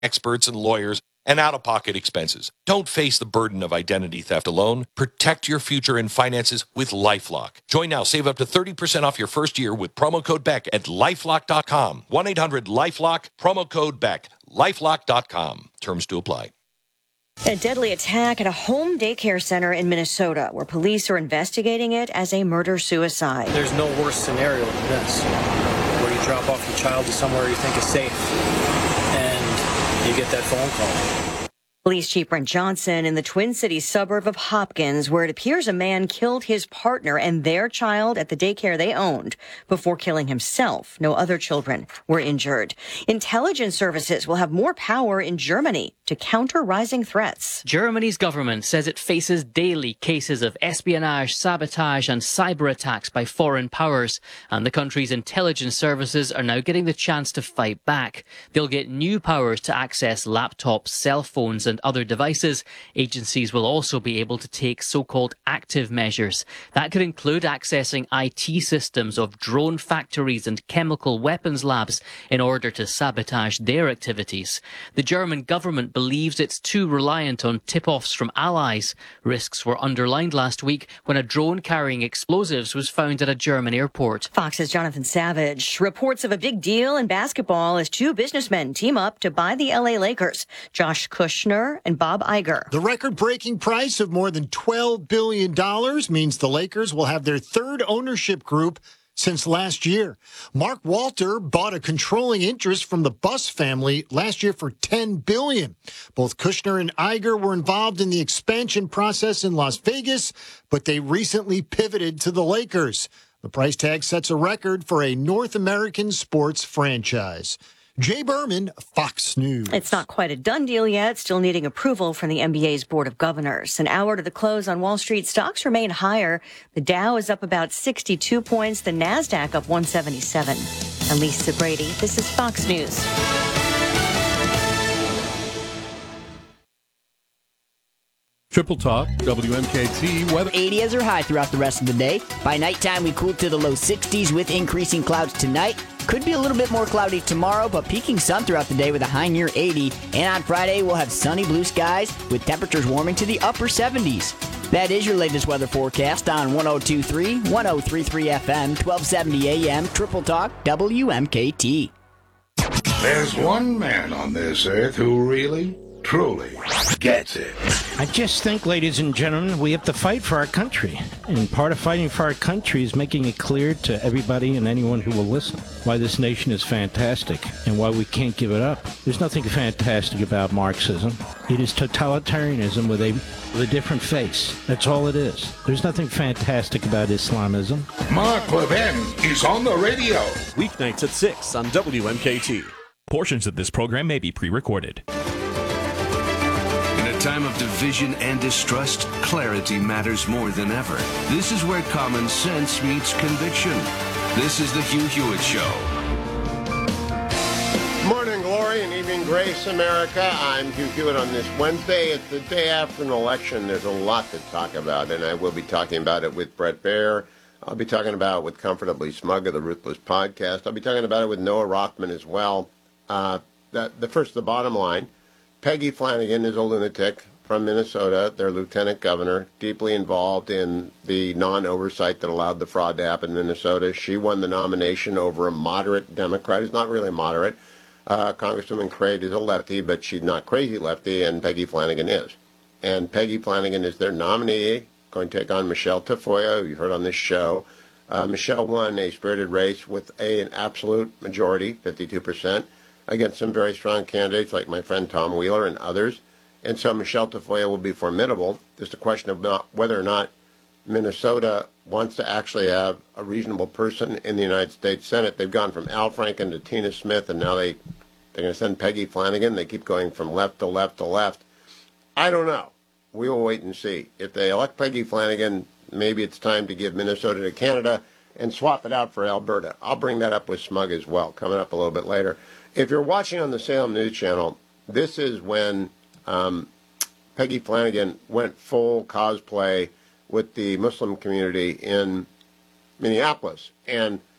experts and lawyers, and out-of-pocket expenses. Don't face the burden of identity theft alone. Protect your future and finances with LifeLock. Join now. Save up to 30% off your first year with promo code BECK at LifeLock.com. 1-800-LifeLock, promo code BECK. LifeLock.com. Terms to apply. A deadly attack at a home daycare center in Minnesota, where police are investigating it as a murder-suicide. There's no worse scenario than this, where you drop off your child to somewhere you think is safe, and you get that phone call. Police Chief Brent Johnson in the Twin Cities suburb of Hopkins, where it appears a man killed his partner and their child at the daycare they owned before killing himself. No other children were injured. Intelligence services will have more power in Germany to counter rising threats. Germany's government says it faces daily cases of espionage, sabotage and cyber attacks by foreign powers, and the country's intelligence services are now getting the chance to fight back. They'll get new powers to access laptops, cell phones and other devices. Agencies will also be able to take so-called active measures. That could include accessing IT systems of drone factories and chemical weapons labs in order to sabotage their activities. The German government believes it's too reliant on tip-offs from allies. Risks were underlined last week when a drone carrying explosives was found at a German airport. Fox's Jonathan Savage. Reports of a big deal in basketball as two businessmen team up to buy the LA Lakers. Josh Kushner and Bob Iger. The record-breaking price of more than $12 billion means the Lakers will have their third ownership group since last year. Mark Walter bought a controlling interest from the Buss family last year for $10 billion. Both Kushner and Iger were involved in the expansion process in Las Vegas, but they recently pivoted to the Lakers. The price tag sets a record for a North American sports franchise. Jay Berman, Fox News. It's not quite a done deal yet, still needing approval from the NBA's Board of Governors. An hour to the close on Wall Street, stocks remain higher. The Dow is up about 62 points, the NASDAQ up 177. I'm Lisa Brady. This is Fox News. Triple Talk, WMKT weather. 80 as our high throughout the rest of the day. By nighttime, we cool to the low 60s with increasing clouds tonight. Could be a little bit more cloudy tomorrow, but peaking sun throughout the day with a high near 80. And on Friday, we'll have sunny blue skies with temperatures warming to the upper 70s. That is your latest weather forecast on 102.3, 103.3 FM, 1270 AM, Triple Talk, WMKT. There's one man on this earth who really, truly gets it. I just think, ladies and gentlemen, we have to fight for our country. And part of fighting for our country is making it clear to everybody and anyone who will listen why this nation is fantastic and why we can't give it up. There's nothing fantastic about Marxism. It is totalitarianism with a different face. That's all it is. There's nothing fantastic about Islamism. Mark Levin is on the radio. Weeknights at 6 on WMKT. Portions of this program may be pre-recorded. In a time of division and distrust, clarity matters more than ever. This is where common sense meets conviction. This is the Hugh Hewitt Show. Morning glory and evening grace, America. I'm Hugh Hewitt on this Wednesday. It's the day after an election. There's a lot to talk about, and I will be talking about it with Bret Baier. I'll be talking about it with Comfortably Smug of the Ruthless Podcast. I'll be talking about it with Noah Rothman as well. The bottom line, Peggy Flanagan is a lunatic from Minnesota, their lieutenant governor, deeply involved in the non-oversight that allowed the fraud to happen in Minnesota. She won the nomination over a moderate Democrat who's not really moderate. Congresswoman Craig is a lefty, but she's not crazy lefty, and Peggy Flanagan is. And Peggy Flanagan is their nominee, going to take on Michelle Tafoya, who you've heard on this show. Michelle won a spirited race with an absolute majority, 52%, against some very strong candidates like my friend Tom Wheeler and others. And so Michelle Tafoya will be formidable. Just a question of whether or not Minnesota wants to actually have a reasonable person in the United States Senate. They've gone from Al Franken to Tina Smith, and now they're going to send Peggy Flanagan. They keep going from left to left to left. I don't know. We will wait and see. If they elect Peggy Flanagan, maybe it's time to give Minnesota to Canada and swap it out for Alberta. I'll bring that up with Smug as well, coming up a little bit later. If you're watching on the Salem News Channel, this is when Peggy Flanagan went full cosplay with the Muslim community in Minneapolis. And